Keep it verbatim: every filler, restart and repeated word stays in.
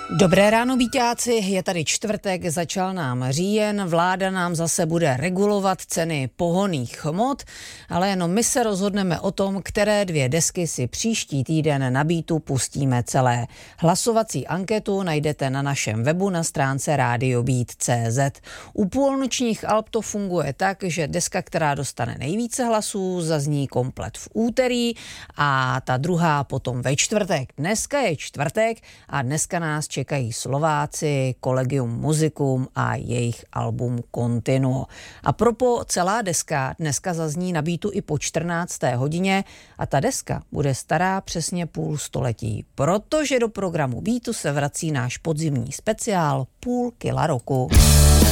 Dobré ráno, býťáci, je tady čtvrtek, začal nám říjen, vláda nám zase bude regulovat ceny pohonných hmot, ale jenom my se rozhodneme o tom, které dvě desky si příští týden na Beatu pustíme celé. Hlasovací anketu najdete na našem webu na stránce radio beat tečka cé zet. U půlnočních alb to funguje tak, že deska, která dostane nejvíce hlasů, zazní komplet v úterý a ta druhá potom ve čtvrtek. Dneska je čtvrtek a dneska nás čekají Slováci, Collegium Musicum a jejich album Continuo. A propo celá deska dneska zazní na Beatu i po čtrnácté hodině a ta deska bude stará přesně půl století, protože do programu Beatu se vrací náš podzimní speciál Půl kila roku.